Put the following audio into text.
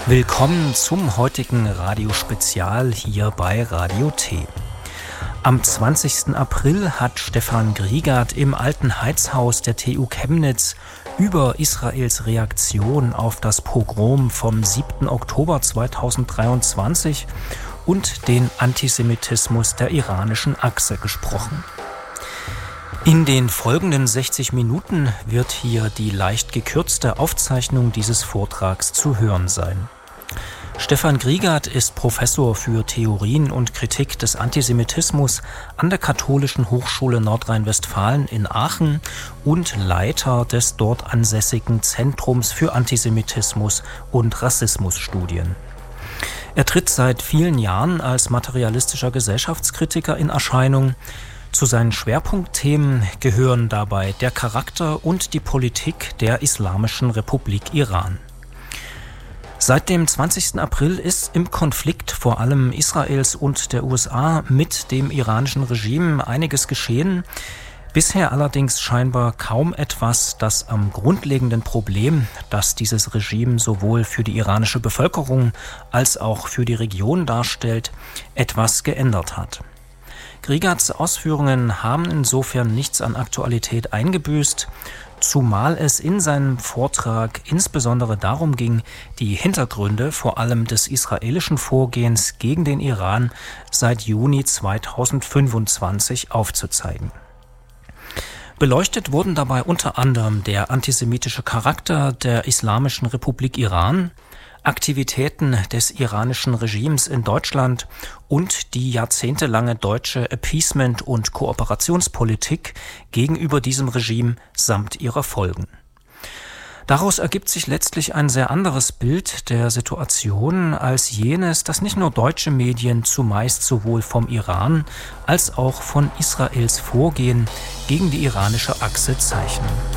Willkommen zum heutigen Radiospezial hier bei Radio T. Am 20. April hat Stefan Griegart im Alten Heizhaus der TU Chemnitz über Israels Reaktion auf das Pogrom vom 7. Oktober 2023 und den Antisemitismus der iranischen Achse gesprochen. In den folgenden 60 Minuten wird hier die leicht gekürzte Aufzeichnung dieses Vortrags zu hören sein. Stefan Griegart ist Professor für Theorien und Kritik des Antisemitismus an der Katholischen Hochschule Nordrhein-Westfalen in Aachen und Leiter des dort ansässigen Zentrums für Antisemitismus und Rassismusstudien. Er tritt seit vielen Jahren als materialistischer Gesellschaftskritiker in Erscheinung. Zu seinen Schwerpunktthemen gehören dabei der Charakter und die Politik der Islamischen Republik Iran. Seit dem 20. April ist im Konflikt vor allem Israels und der USA mit dem iranischen Regime einiges geschehen. Bisher allerdings scheinbar kaum etwas, das am grundlegenden Problem, das dieses Regime sowohl für die iranische Bevölkerung als auch für die Region darstellt, etwas geändert hat. Griegarts Ausführungen haben insofern nichts an Aktualität eingebüßt, zumal es in seinem Vortrag insbesondere darum ging, die Hintergründe vor allem des israelischen Vorgehens gegen den Iran seit Juni 2025 aufzuzeigen. Beleuchtet wurden dabei unter anderem der antisemitische Charakter der Islamischen Republik Iran, Aktivitäten des iranischen Regimes in Deutschland und die jahrzehntelange deutsche Appeasement- und Kooperationspolitik gegenüber diesem Regime samt ihrer Folgen. Daraus ergibt sich letztlich ein sehr anderes Bild der Situation als jenes, das nicht nur deutsche Medien zumeist sowohl vom Iran als auch von Israels Vorgehen gegen die iranische Achse zeichnen.